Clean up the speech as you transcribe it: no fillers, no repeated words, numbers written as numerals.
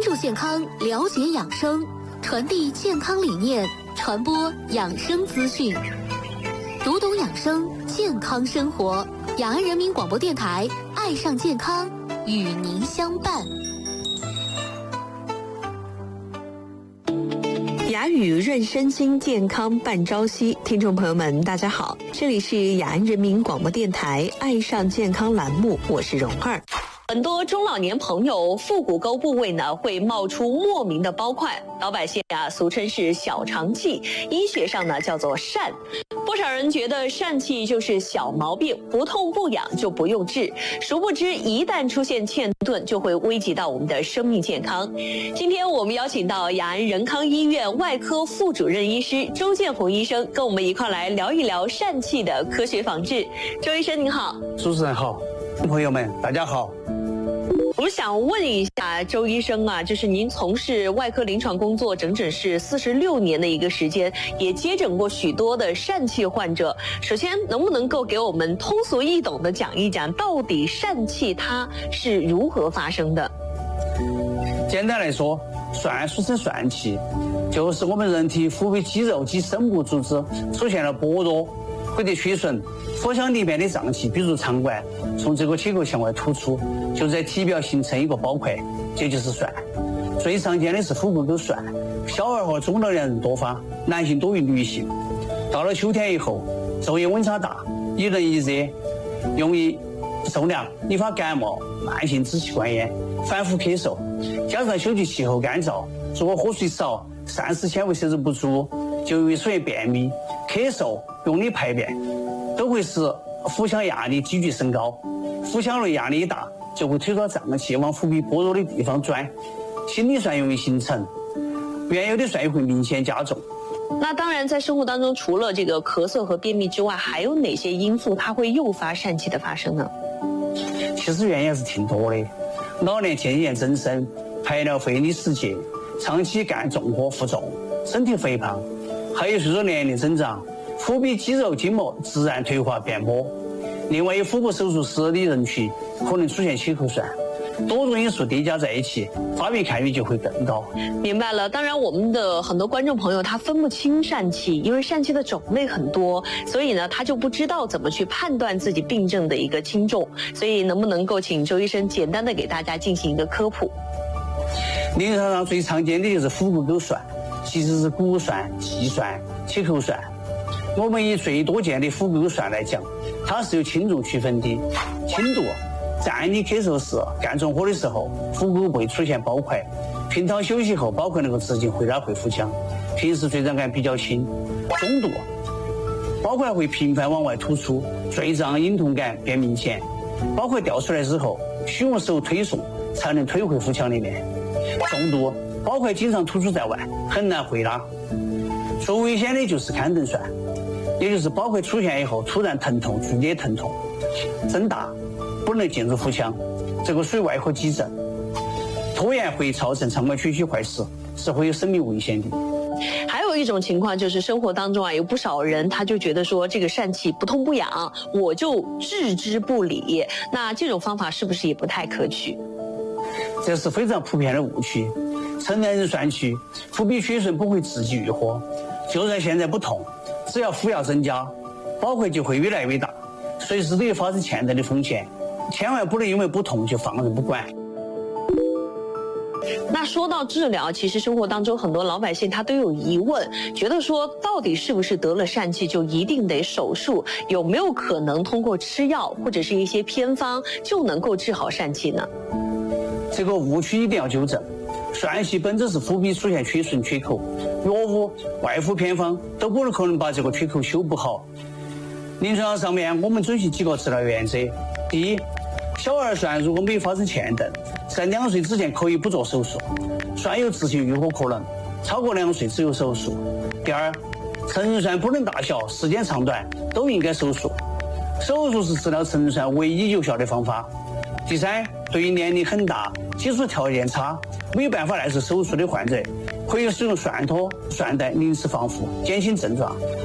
注健康，了解养生，传递健康理念，传播养生资讯，读懂养生，健康生活。雅安人民广播电台，爱上健康，与您相伴。 雅语润身心，健康伴朝夕。听众朋友们，大家好，这里是雅安人民广播电台爱上健康栏目，我是蓉儿。很多中老年朋友腹股沟部位呢会冒出莫名的包块，老百姓俗称是小肠气，医学上呢叫做疝。不少人觉得疝气就是小毛病，不痛不痒就不用治，殊不知一旦出现欠顿，就会危及到我们的生命健康。今天我们邀请到雅安仁康医院外科副主任医师周建红医生，跟我们一块来聊一聊疝气的科学防治。周医生您好。 主持人好，朋友们大家好。 我们想问一下周医生就是您从事外科临床工作整整是46年的一个时间，也接诊过许多的疝气患者。首先，能不能够给我们通俗易懂的讲一讲，到底疝气它是如何发生的？ 简单来说，疝俗称疝气，就是我们人体腹部肌肉及深部组织出现了薄弱或者缺损，腹腔里面的脏器，比如肠管，从这个切口向外突出，就在体表形成一个包块，这就是疝。最常见的是腹股沟疝，小儿和中老年人多发，男性多于女性。到了秋天以后，昼夜温差大，一冷一热，容易受凉，引发感冒、慢性支气管炎、反复咳嗽，加上秋季气候干燥，如果喝水少、膳食纤维摄入不足，就容易出现便秘、咳嗽、用力排便，都会使腹腔压力急剧升高。腹腔内压力大，就会推到脏器往腹壁薄弱的地方转，心理疝容易形成，原有的疝也会明显加重。 那当然，在生活当中，除了这个咳嗽和便秘之外，还有哪些因素它会诱发疝气的发生呢？ 其实原因还是挺多的，老年渐渐增生、排尿费力时节、长期干重活负重、身体肥胖，还有随着年龄增长，腹壁肌肉筋膜自然退化变薄。另外，有腹部手术时的人群可能出现切口疝，多种因素叠加在一起，发病概率就会更高。 明白了。当然，我们的很多观众朋友他分不清疝气，因为疝气的种类很多，所以呢，他就不知道怎么去判断自己病症的一个轻重。所以，能不能够请周医生简单的给大家进行一个科普？ 临床上最常见的就是腹股沟疝，其实是骨疝、气疝、切口疝。我们以最多见的腹股沟疝来讲，它是有轻重区分的。轻度，站立咳嗽时、干重活的时候，腹股会出现包块；平躺休息后，包块能够直径会拉回腹腔，平时坠胀感比较轻。中度，包块会频繁往外突出，坠胀、隐痛感变明显。包块掉出来之后，需用手推送才能推回腹腔里面。重度，包块经常突出在外，很难回拉。最危险的就是坎顿疝，也就是包块出现以后突然疼痛、剧烈疼痛、增大，不能进入腹腔，这个属于外科急症。拖延会造成肠管缺血坏死，是会有生命危险的。 还有一种情况就是生活当中有不少人他就觉得说这个疝气不痛不痒，我就置之不理。那这种方法是不是也不太可取？ 这是非常普遍的误区。成年人疝气，腹壁缺损不会自己愈合，就算现在不痛，只要服药增加，包块就会越来越大，随时都有发生欠顿的风险，千万不能因为不痛就放任不管。 那说到治疗，其实生活当中很多老百姓他都有疑问，觉得说到底是不是得了疝气就一定得手术，有没有可能通过吃药或者是一些偏方就能够治好疝气呢？ 这个误区一定要纠正。疝气本质是腹壁出现缺损缺口，药物、外敷偏方都不可能把这个缺口修补好。临床上面我们遵循几个治疗原则：第一，小儿疝如果没有发生欠顿，在2岁之前可以不做手术，疝有自行愈合可能，超过2岁只有手术。第二，成人疝不论大小、时间长短都应该手术，手术是治疗成人疝唯一有效的方法。第三，对于年龄很大、基础条件差、没有办法耐受手术的患者，可以使用疝托、疝带临时防腐，减轻症状，